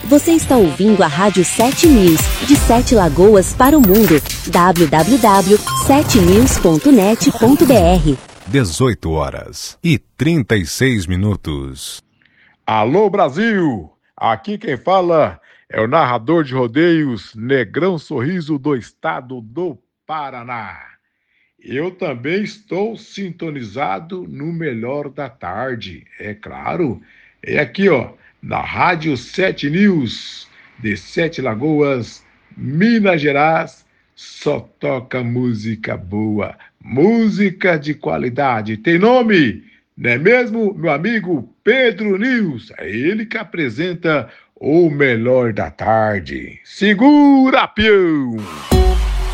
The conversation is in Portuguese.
Você está ouvindo a Rádio 7 News, de 7 Lagoas para o mundo. www.7news.net.br 18h36. Alô, Brasil! Aqui quem fala é o narrador de rodeios Negrão Sorriso do estado do Paraná. Eu também estou sintonizado no Melhor da Tarde, é claro. É aqui, ó, na Rádio 7 News, de 7 Lagoas, Minas Gerais. Só toca música boa, música de qualidade. Tem nome, não é mesmo, meu amigo Pedro News? É ele que apresenta o Melhor da Tarde. Segura, peão!